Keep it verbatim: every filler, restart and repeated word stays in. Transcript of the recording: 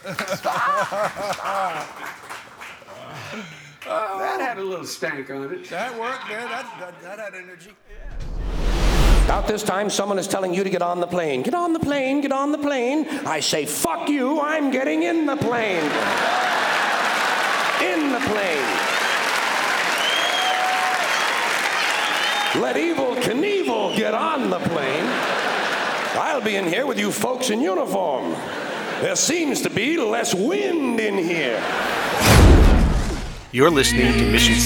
That had a little stank on it. That worked there. That, that, that had energy. About this time, someone is telling you to get on the plane. Get on the plane, get on the plane. I say, fuck you, I'm getting in the plane. In the plane. Let Evel Knievel get on the plane. I'll be in here with you folks in uniform. There seems to be less wind in here. You're listening to Mission